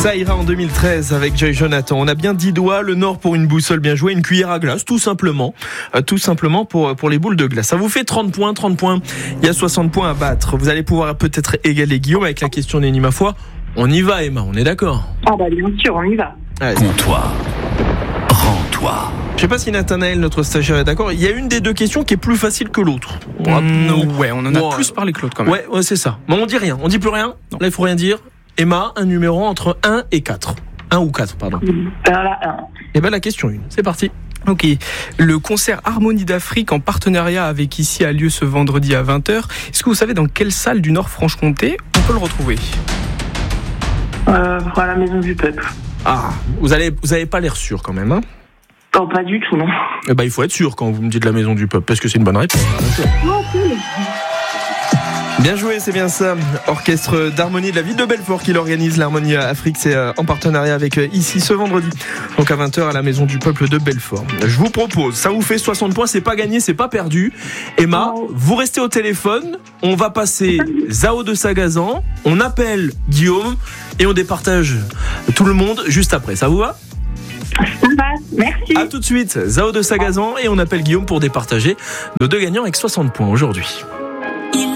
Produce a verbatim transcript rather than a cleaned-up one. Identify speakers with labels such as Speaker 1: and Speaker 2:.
Speaker 1: Ça ira en deux mille treize avec Joy Jonathan. On a bien dix doigts, le Nord pour une boussole bien jouée, une cuillère à glace, tout simplement. Euh, tout simplement pour, pour les boules de glace. Ça vous fait trente points, trente points. Il y a soixante points à battre. Vous allez pouvoir peut-être égaler Guillaume avec la question d'Ennie ma foi. On y va, Emma, on est d'accord?
Speaker 2: Ah bah bien sûr, on y va.
Speaker 1: Allez.
Speaker 3: Comptoir. Rends-toi.
Speaker 1: Je sais pas si Nathanaël, notre stagiaire, est d'accord. Il y a une des deux questions qui est plus facile que l'autre.
Speaker 4: Mmh, ouais, on en a
Speaker 1: Ouais.
Speaker 4: plus parlé que l'autre quand même.
Speaker 1: Ouais, ouais, c'est ça. Mais on dit rien. On dit plus rien.
Speaker 4: Non.
Speaker 1: Là, il faut rien dire. Emma, un numéro entre un et quatre. un ou quatre, pardon.
Speaker 2: Voilà, un.
Speaker 1: Et ben la question une. C'est parti.
Speaker 4: Ok. Le concert Harmonie d'Afrique en partenariat avec Ici a lieu ce vendredi à vingt heures. Est-ce que vous savez dans quelle salle du Nord-Franche-Comté on peut le retrouver?
Speaker 2: Euh, à la Maison du Peuple.
Speaker 1: Ah, vous allez, vous avez pas l'air sûr quand même, hein?
Speaker 2: Oh, pas du tout, non.
Speaker 1: Eh ben, il faut être sûr quand vous me dites la Maison du Peuple, parce que c'est une bonne réponse. Bien joué, c'est bien ça. Orchestre d'harmonie de la ville de Belfort qui l'organise. L'Harmonie Afrique, c'est en partenariat avec Ici ce vendredi. Donc à vingt heures à la Maison du Peuple de Belfort. Je vous propose, ça vous fait soixante points, c'est pas gagné, c'est pas perdu. Emma, vous restez au téléphone. On va passer Zao de Sagazan. On appelle Guillaume et on départage tout le monde juste après. Ça vous va?
Speaker 2: Ça va, merci.
Speaker 1: A tout de suite, Zao de Sagazan et on appelle Guillaume pour départager nos deux gagnants avec soixante points aujourd'hui.